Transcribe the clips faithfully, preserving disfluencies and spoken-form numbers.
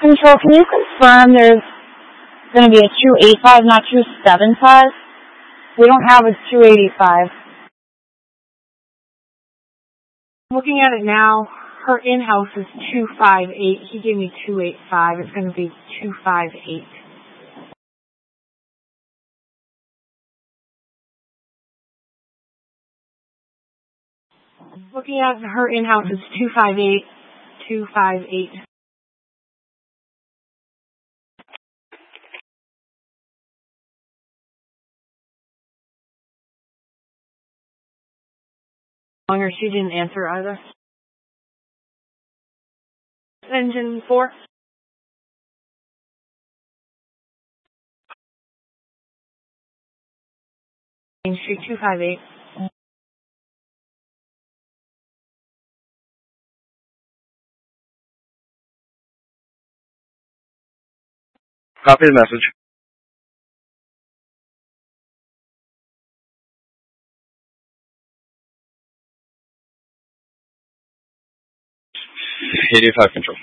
Control, can you confirm there's going to be a two eighty-five, not two seventy-five? We don't have a two eighty-five. Looking at it now, her in-house is two fifty-eight. He gave me two eighty-five. It's going to be two fifty-eight. Looking at her in-house is two fifty-eight, two fifty-eight. Longer, she didn't answer either. Engine four. Main Street two fifty-eight. Copy the message. eighty-five control.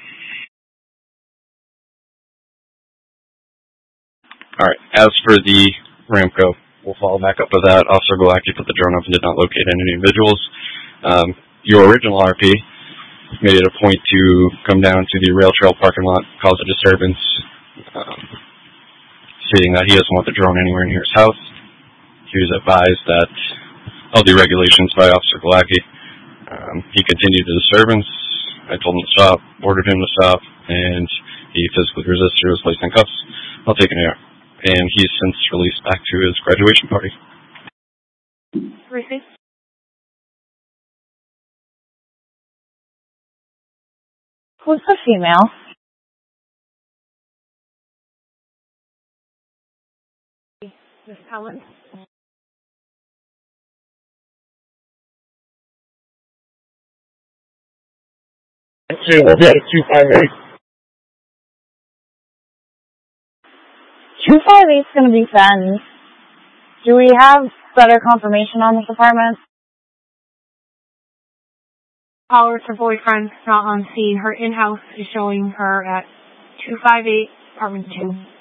Alright, as for the Ramco, we'll follow back up with that. Officer Galacti put the drone up and did not locate any individuals. Um, your original R P made it a point to come down to the rail trail parking lot, cause a disturbance, um, stating that he doesn't want the drone anywhere near his house. He was advised that of the regulations by Officer Galacti. Um, he continued the disturbance. I told him to stop, ordered him to stop, and he physically resisted, was placed in cuffs while taking air. And he's since released back to his graduation party. Receive. Who's the female? Miss Helen. Two, we'll be at two fifty-eight. two fifty-eight is going to be Fenn. Do we have better confirmation on this apartment? Caller to boyfriend, not on scene. Her in-house is showing her at two fifty-eight, apartment two.